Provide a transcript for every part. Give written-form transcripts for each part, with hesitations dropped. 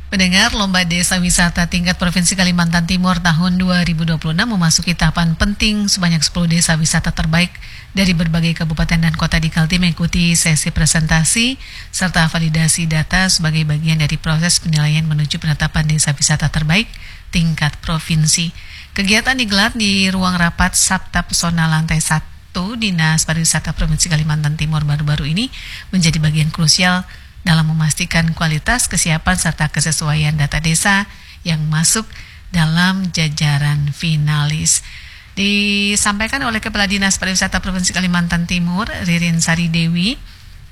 Pendengar, Lomba Desa Wisata tingkat Provinsi Kalimantan Timur tahun 2026 memasuki tahapan penting. Sebanyak 10 desa wisata terbaik dari berbagai kabupaten dan kota di Kaltim mengikuti sesi presentasi serta validasi data sebagai bagian dari proses penilaian menuju penetapan desa wisata terbaik tingkat provinsi. Kegiatan digelar di ruang rapat Sabta Pesona lantai 1 Dinas Pariwisata Provinsi Kalimantan Timur baru-baru ini menjadi bagian krusial dalam memastikan kualitas, kesiapan, serta kesesuaian data desa yang masuk dalam jajaran finalis. Disampaikan oleh Kepala Dinas Pariwisata Provinsi Kalimantan Timur, Ririn Sari Dewi.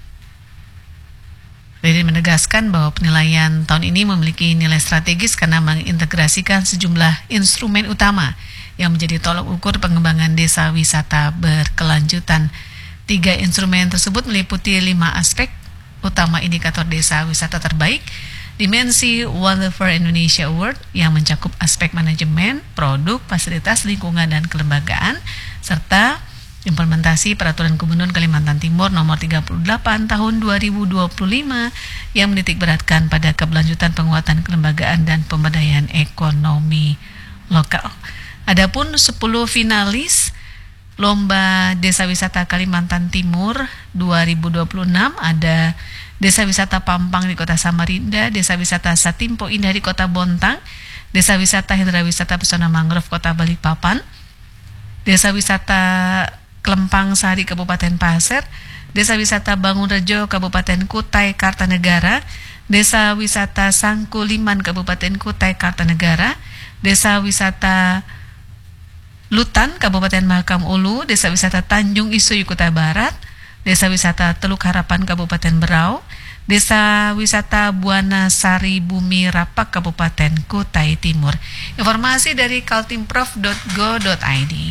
Ririn menegaskan bahwa penilaian tahun ini memiliki nilai strategis karena mengintegrasikan sejumlah instrumen utama yang menjadi tolok ukur pengembangan desa wisata berkelanjutan. 3 instrumen tersebut meliputi 5 aspek utama indikator desa wisata terbaik, dimensi Wonder for Indonesia Award yang mencakup aspek manajemen, produk, fasilitas, lingkungan, dan kelembagaan, serta implementasi Peraturan Gubernur Kalimantan Timur nomor 38 tahun 2025 yang menitikberatkan pada keberlanjutan penguatan kelembagaan dan pemberdayaan ekonomi lokal. Adapun 10 finalis Lomba Desa Wisata Kalimantan Timur 2026 ada Desa Wisata Pampang di Kota Samarinda, Desa Wisata Satimpo Indah di Kota Bontang, Desa Wisata Hidra Wisata Pesona Mangrove Kota Balikpapan, Desa Wisata Kelempang Sari Kabupaten Pasir, Desa Wisata Bangunrejo Kabupaten Kutai Kartanegara, Desa Wisata Sangkuliman Kabupaten Kutai Kartanegara, Desa Wisata Lutan, Kabupaten Mahakam Ulu, Desa Wisata Tanjung Isuy, Kutai Barat, Desa Wisata Teluk Harapan, Kabupaten Berau, Desa Wisata Buana Sari Bumi Rapak, Kabupaten Kutai Timur. Informasi dari kaltimprof.go.id.